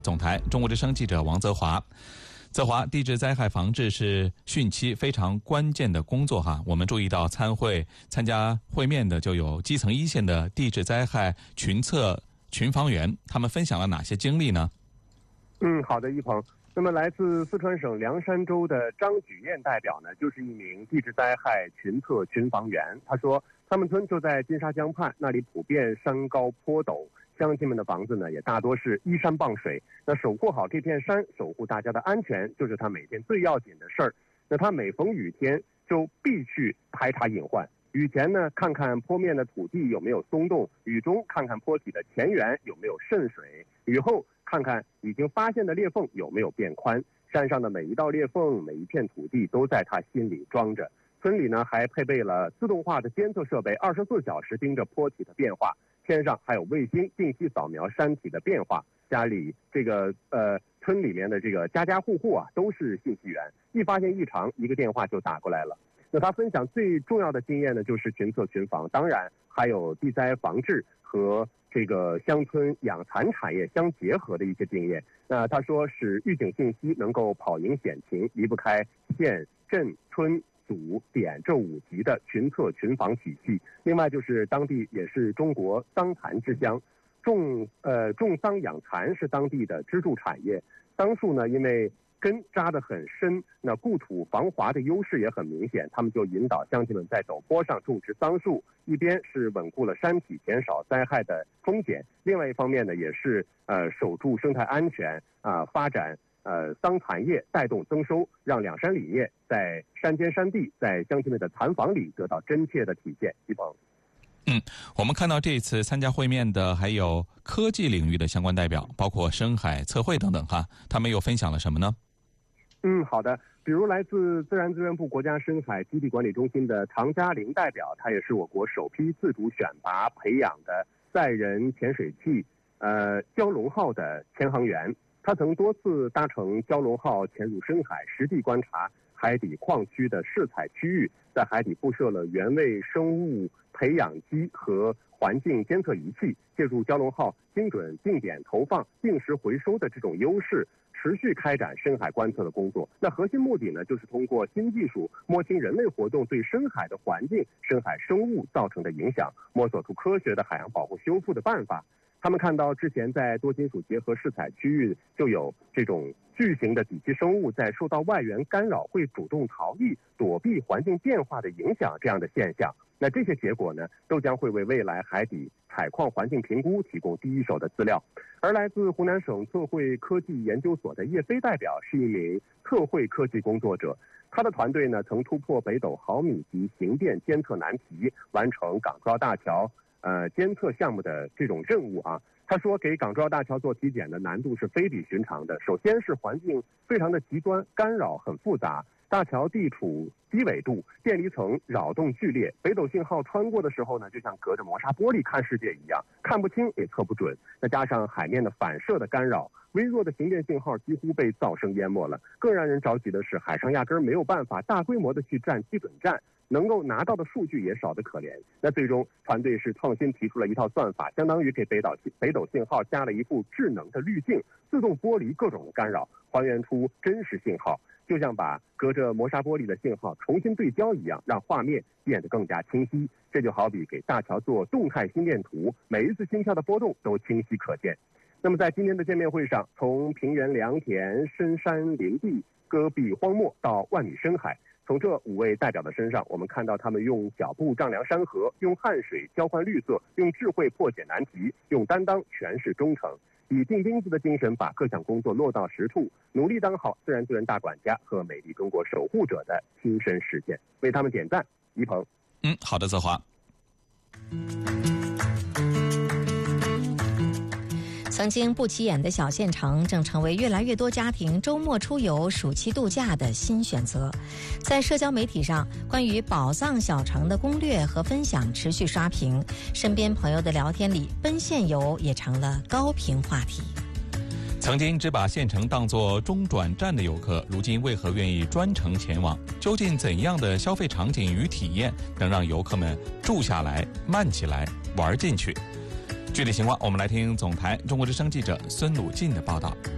总台中国之声记者王泽华。泽华，地质灾害防治是汛期非常关键的工作哈。我们注意到参加会面的就有基层一线的地质灾害群测群防员，他们分享了哪些经历呢？ 好的，一鹏。那么来自四川省凉山州的张举燕代表呢，就是一名地质灾害群测群防员。他说，他们村就在金沙江畔，那里普遍山高坡陡。乡亲们的房子呢，也大多是依山傍水。那守护好这片山，守护大家的安全，就是他每天最要紧的事儿。那他每逢雨天，就必去排查隐患。雨前呢，看看坡面的土地有没有松动；雨中看看坡体的前缘有没有渗水；雨后看看已经发现的裂缝有没有变宽。山上的每一道裂缝，每一片土地都在他心里装着。村里呢，还配备了自动化的监测设备，24小时盯着坡体的变化。天上还有卫星定期扫描山体的变化，家里村里面的这个家家户户啊都是信息源，一发现异常，一个电话就打过来了。那他分享最重要的经验呢，就是群测群防，当然还有地灾防治和这个乡村养蚕产业相结合的一些经验。那他说，使预警信息能够跑赢险情，离不开县、镇、村、组、点这5级的群测群防体系。另外就是当地也是中国桑蚕之乡，种桑养蚕是当地的支柱产业。桑树呢，因为根扎得很深，那固土防滑的优势也很明显，他们就引导乡亲们在陡坡上种植桑树，一边是稳固了山体，减少灾害的风险，另外一方面呢，也是守住生态安全发展桑蚕业，带动增收，让两山理念在山间山地，在乡亲们的蚕房里得到真切的体现。一鹏， 我们看到这次参加会面的还有科技领域的相关代表，包括深海测绘等等哈，他们又分享了什么呢？ 好的，比如来自自然资源部国家深海基地管理中心的唐嘉玲代表，他也是我国首批自主选拔培养的载人潜水器蛟龙号的潜航员。他曾多次搭乘蛟龙号潜入深海，实地观察海底矿区的试采区域，在海底布设了原位生物培养基和环境监测仪器，借助蛟龙号精准定点投放、定时回收的这种优势，持续开展深海观测的工作。那核心目的呢，就是通过新技术摸清人类活动对深海的环境、深海生物造成的影响，摸索出科学的海洋保护修复的办法。他们看到之前在多金属结合试采区域就有这种巨型的底栖生物在受到外源干扰会主动逃逸，躲避环境变化的影响这样的现象。那这些结果呢，都将会为未来海底采矿环境评估提供第一手的资料。而来自湖南省测绘科技研究所的叶飞代表是一名测绘科技工作者，他的团队呢曾突破北斗毫米级形变监测难题，完成港珠澳大桥监测项目的这种任务啊。他说，给港珠澳大桥做体检的难度是非比寻常的。首先是环境非常的极端，干扰很复杂，大桥地处低纬度，电离层扰动剧烈，北斗信号穿过的时候呢，就像隔着磨砂玻璃看世界一样，看不清也测不准。再加上海面的反射的干扰，微弱的形变信号几乎被噪声淹没了。更让人着急的是，海上压根没有办法大规模的去站基准站，能够拿到的数据也少得可怜。那最终团队是创新提出了一套算法，相当于给北斗信号加了一副智能的滤镜，自动剥离各种的干扰，还原出真实信号，就像把隔着磨砂玻璃的信号重新对焦一样，让画面变得更加清晰。这就好比给大桥做动态心电图，每一次心跳的波动都清晰可见。那么在今天的见面会上，从平原良田、深山林地、戈壁荒漠到万里深海，从这5位代表的身上，我们看到他们用脚步丈量山河，用汗水交换绿色，用智慧破解难题，用担当诠释忠诚，以钉钉子的精神把各项工作落到实处，努力当好自然资源大管家和美丽中国守护者的亲身实践。为他们点赞。一鹏， 好的，泽华。 曾经不起眼的小县城，正成为越来越多家庭周末出游、暑期度假的新选择。在社交媒体上，关于宝藏小城的攻略和分享持续刷屏，身边朋友的聊天里，奔现游也成了高频话题。 曾经只把县城当作中转站的游客，如今为何愿意专程前往？究竟怎样的消费场景与体验能让游客们住下来、慢起来、玩进去？具体情况，我们来听总台中国之声记者孙鲁进的报道。